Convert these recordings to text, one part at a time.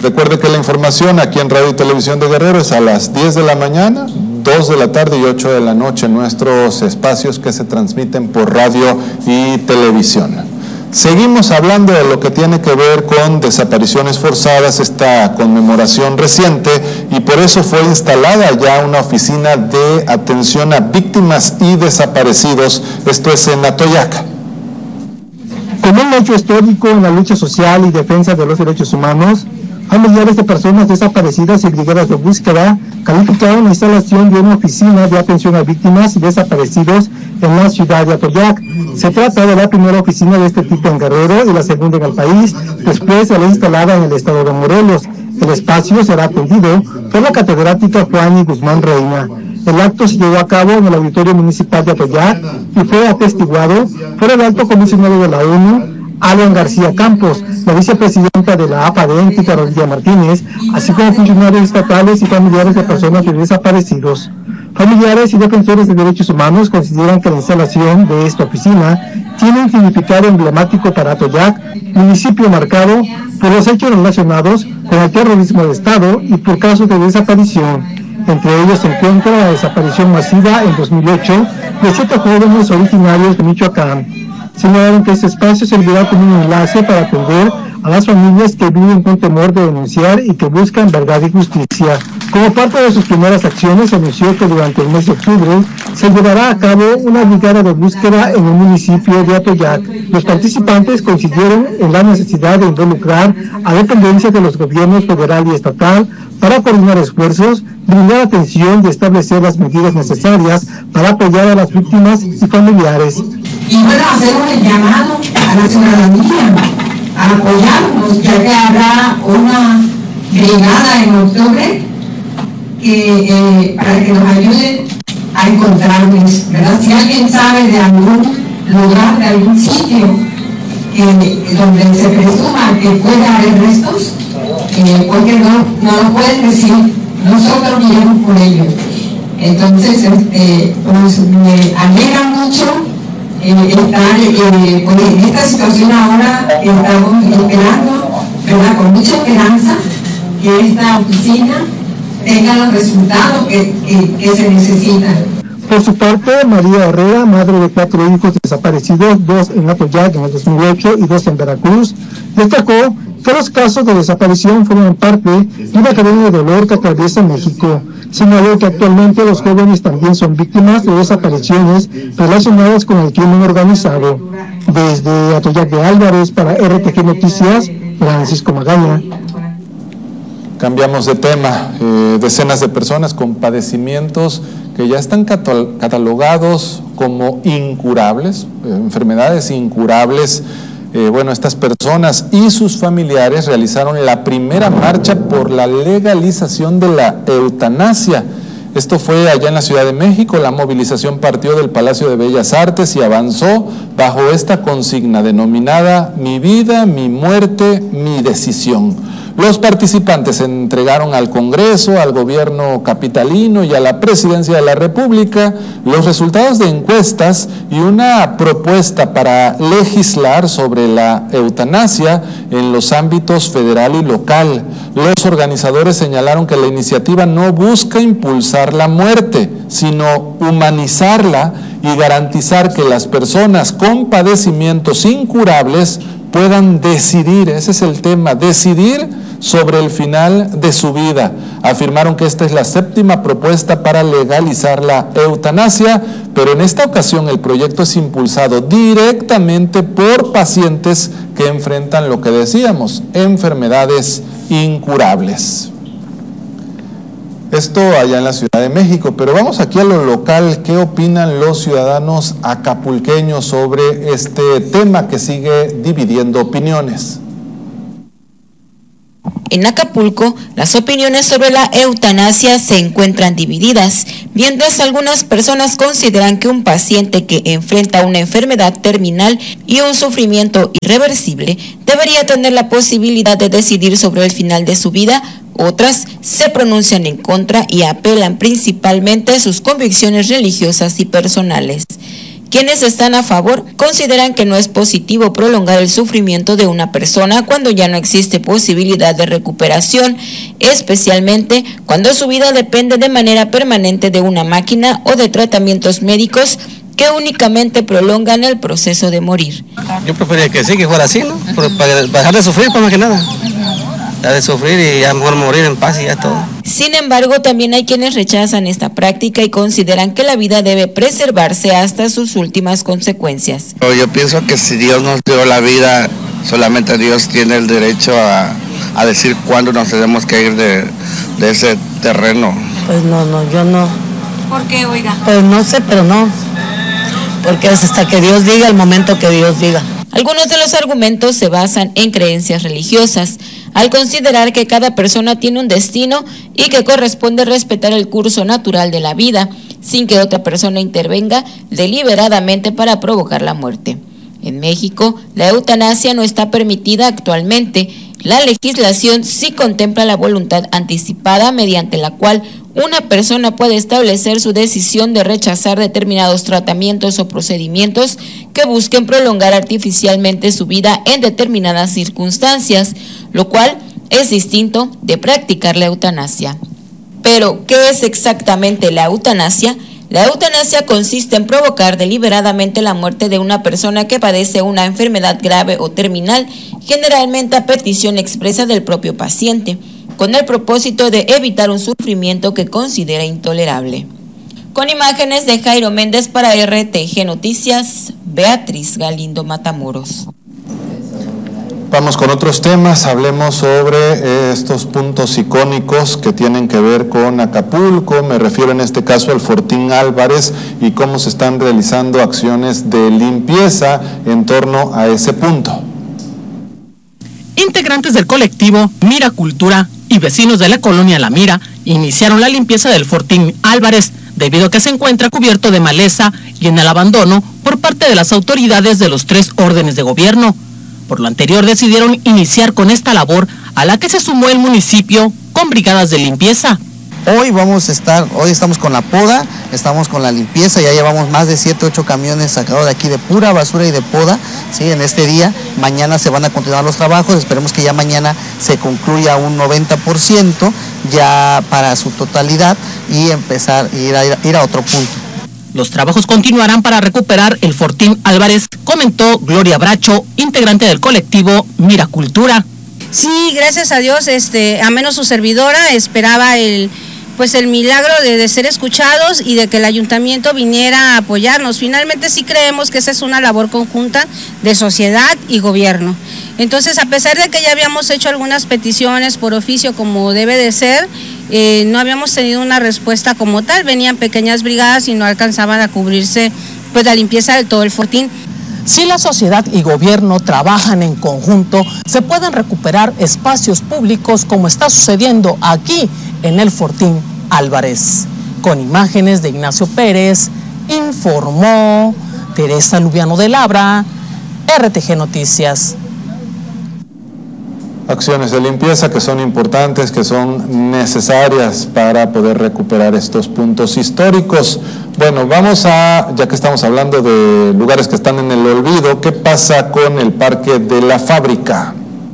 Recuerde que la información aquí en Radio y Televisión de Guerrero es a las 10 de la mañana, 2 de la tarde y 8 de la noche en nuestros espacios que se transmiten por radio y televisión. Seguimos hablando de lo que tiene que ver con desapariciones forzadas, esta conmemoración reciente, y por eso fue instalada ya una oficina de atención a víctimas y desaparecidos, esto es en Atoyac. Como un hecho histórico en la lucha social y defensa de los derechos humanos, familiares de personas desaparecidas y brigadas de búsqueda calificaron la instalación de una oficina de atención a víctimas y desaparecidos en la ciudad de Atoyac. Se trata de la primera oficina de este tipo en Guerrero y la segunda en el país, después de la instalada en el estado de Morelos. El espacio será atendido por la catedrática Juani Guzmán Reina. El acto se llevó a cabo en el Auditorio Municipal de Atoyac y fue atestiguado por el alto comisionado de la ONU, Alan García Campos, la vicepresidenta de la APADEN, Carolina Martínez, así como funcionarios estatales y familiares de personas de desaparecidos. Familiares y defensores de derechos humanos consideran que la instalación de esta oficina tiene un significado emblemático para Atoyac, municipio marcado por los hechos relacionados con el terrorismo de Estado y por casos de desaparición. Entre ellos se encuentra la desaparición masiva en 2008 de 7 jóvenes originarios de Michoacán. Señalaron que este espacio servirá como un enlace para atender a las familias que viven con temor de denunciar y que buscan verdad y justicia. Como parte de sus primeras acciones, se anunció que durante el mes de octubre se llevará a cabo una brigada de búsqueda en el municipio de Atoyac. Los participantes coincidieron en la necesidad de involucrar a dependencias de los gobiernos federal y estatal para coordinar esfuerzos, brindar atención y establecer las medidas necesarias para apoyar a las víctimas y familiares. Y bueno, hacemos el llamado a la ciudadanía a apoyarnos, ya que habrá una brigada en octubre para que nos ayuden a encontrarnos, ¿verdad? Si alguien sabe de algún lugar, de algún sitio donde se presuma que pueda haber restos, porque no lo pueden decir, nosotros iremos por ellos. Entonces, pues me alegra mucho estar pues en esta situación ahora. Estamos esperando, ¿verdad?, con mucha esperanza que esta oficina tenga los resultados que se necesitan. Por su parte, María Herrera, madre de 4 hijos desaparecidos, 2 en Atoyac en el 2008 y 2 en Veracruz, destacó que los casos de desaparición forman parte de una cadena de dolor que atraviesa México. Señaló que actualmente los jóvenes también son víctimas de desapariciones relacionadas con el crimen organizado. Desde Atoyac de Álvarez para RTG Noticias, Francisco Magaña. Cambiamos de tema. Decenas de personas con padecimientos que ya están catalogados como incurables, enfermedades incurables. Bueno, estas personas y sus familiares realizaron la primera marcha por la legalización de la eutanasia. Esto fue allá en la Ciudad de México. La movilización partió del Palacio de Bellas Artes y avanzó bajo esta consigna denominada "Mi vida, mi muerte, mi decisión". Los participantes entregaron al Congreso, al gobierno capitalino y a la Presidencia de la República los resultados de encuestas y una propuesta para legislar sobre la eutanasia en los ámbitos federal y local. Los organizadores señalaron que la iniciativa no busca impulsar la muerte, sino humanizarla y garantizar que las personas con padecimientos incurables puedan decidir, ese es el tema, decidir sobre el final de su vida. Afirmaron que esta es la 7ª propuesta para legalizar la eutanasia, pero en esta ocasión el proyecto es impulsado directamente por pacientes que enfrentan lo que decíamos, enfermedades incurables. Esto allá en la Ciudad de México, pero vamos aquí a lo local. ¿Qué opinan los ciudadanos acapulqueños sobre este tema que sigue dividiendo opiniones? En Acapulco, las opiniones sobre la eutanasia se encuentran divididas, mientras algunas personas consideran que un paciente que enfrenta una enfermedad terminal y un sufrimiento irreversible debería tener la posibilidad de decidir sobre el final de su vida. Otras se pronuncian en contra y apelan principalmente a sus convicciones religiosas y personales. Quienes están a favor consideran que no es positivo prolongar el sufrimiento de una persona cuando ya no existe posibilidad de recuperación, especialmente cuando su vida depende de manera permanente de una máquina o de tratamientos médicos que únicamente prolongan el proceso de morir. Yo preferiría que sí, que fuera así, ¿no? Para dejar de sufrir, más que nada. Dejar de sufrir y ya mejor morir en paz y ya todo. Sin embargo, también hay quienes rechazan esta práctica y consideran que la vida debe preservarse hasta sus últimas consecuencias. Yo pienso que si Dios nos dio la vida, solamente Dios tiene el derecho a decir cuándo nos tenemos que ir de ese terreno. Pues no, yo no. ¿Por qué, oiga? Pues no sé, pero no. Porque es hasta que Dios diga, el momento que Dios diga. Algunos de los argumentos se basan en creencias religiosas, al considerar que cada persona tiene un destino y que corresponde respetar el curso natural de la vida, sin que otra persona intervenga deliberadamente para provocar la muerte. En México, la eutanasia no está permitida actualmente. La legislación sí contempla la voluntad anticipada mediante la cual una persona puede establecer su decisión de rechazar determinados tratamientos o procedimientos que busquen prolongar artificialmente su vida en determinadas circunstancias, lo cual es distinto de practicar la eutanasia. Pero, ¿qué es exactamente la eutanasia? La eutanasia consiste en provocar deliberadamente la muerte de una persona que padece una enfermedad grave o terminal, generalmente a petición expresa del propio paciente, con el propósito de evitar un sufrimiento que considera intolerable. Con imágenes de Jairo Méndez para RTG Noticias, Beatriz Galindo Matamoros. Vamos con otros temas, hablemos sobre estos puntos icónicos que tienen que ver con Acapulco, me refiero en este caso al Fortín Álvarez y cómo se están realizando acciones de limpieza en torno a ese punto. Integrantes del colectivo Mira Cultura y vecinos de la colonia La Mira iniciaron la limpieza del Fortín Álvarez debido a que se encuentra cubierto de maleza y en el abandono por parte de las autoridades de los 3 órdenes de gobierno. Por lo anterior decidieron iniciar con esta labor a la que se sumó el municipio con brigadas de limpieza. Hoy estamos con la poda, estamos con la limpieza, ya llevamos más de 7, 8 camiones sacados de aquí de pura basura y de poda, ¿sí? En este día. Mañana se van a continuar los trabajos, esperemos que ya mañana se concluya un 90% ya para su totalidad y empezar a ir a otro punto. Los trabajos continuarán para recuperar el Fortín Álvarez, comentó Gloria Bracho, integrante del colectivo Mira Cultura. Sí, gracias a Dios, a menos su servidora esperaba el milagro de ser escuchados y de que el ayuntamiento viniera a apoyarnos. Finalmente sí creemos que esa es una labor conjunta de sociedad y gobierno. Entonces, a pesar de que ya habíamos hecho algunas peticiones por oficio como debe de ser, no habíamos tenido una respuesta como tal, venían pequeñas brigadas y no alcanzaban a cubrirse la limpieza de todo el Fortín. Si la sociedad y gobierno trabajan en conjunto, se pueden recuperar espacios públicos como está sucediendo aquí en el Fortín Álvarez. Con imágenes de Ignacio Pérez, informó Teresa Lubiano de Labra, RTG Noticias. Acciones de limpieza que son importantes, que son necesarias para poder recuperar estos puntos históricos. Bueno, ya que estamos hablando de lugares que están en el olvido, ¿qué pasa con el Parque de la Fábrica?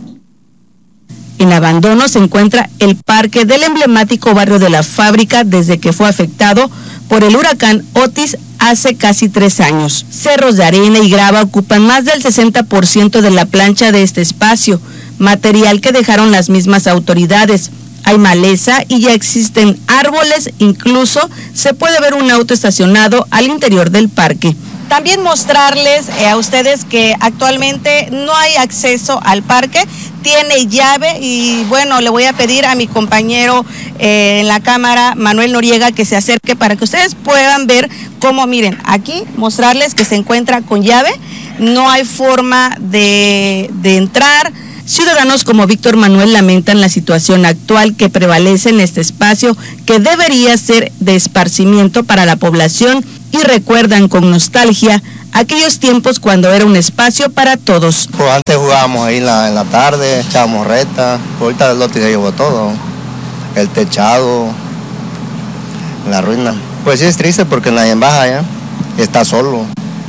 En abandono se encuentra el parque del emblemático barrio de la Fábrica desde que fue afectado por el huracán Otis hace casi 3 años. Cerros de arena y grava ocupan más del 60% de la plancha de este espacio, material que dejaron las mismas autoridades. Hay maleza y ya existen árboles, incluso se puede ver un auto estacionado al interior del parque. También mostrarles a ustedes que actualmente no hay acceso al parque, tiene llave y bueno, le voy a pedir a mi compañero en la cámara, Manuel Noriega, que se acerque para que ustedes puedan ver cómo, miren, aquí mostrarles que se encuentra con llave, no hay forma de entrar. Ciudadanos como Víctor Manuel lamentan la situación actual que prevalece en este espacio que debería ser de esparcimiento para la población y recuerdan con nostalgia aquellos tiempos cuando era un espacio para todos. Pues antes jugábamos ahí en la tarde, echábamos reta, ahorita el lote ya llevó todo, el techado, la ruina. Pues sí es triste porque nadie baja ya, está solo.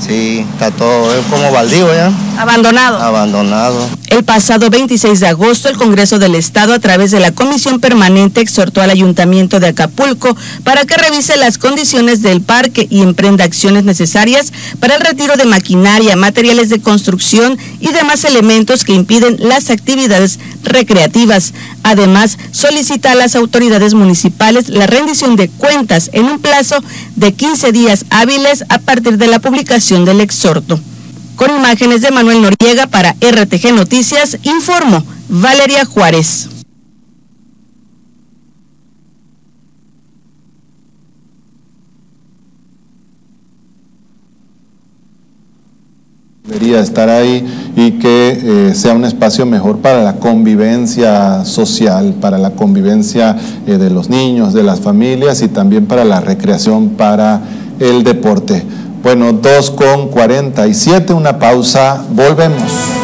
Sí, está todo, es como baldío ya. Abandonado. Abandonado. El pasado 26 de agosto, el Congreso del Estado, a través de la Comisión Permanente, exhortó al Ayuntamiento de Acapulco para que revise las condiciones del parque y emprenda acciones necesarias para el retiro de maquinaria, materiales de construcción y demás elementos que impiden las actividades recreativas. Además, solicita a las autoridades municipales la rendición de cuentas en un plazo de 15 días hábiles a partir de la publicación del exhorto. Con imágenes de Manuel Noriega para RTG Noticias, informó Valeria Juárez. Debería estar ahí y que sea un espacio mejor para la convivencia social, para la convivencia de los niños, de las familias y también para la recreación, para el deporte. Bueno, 2:47, una pausa, volvemos.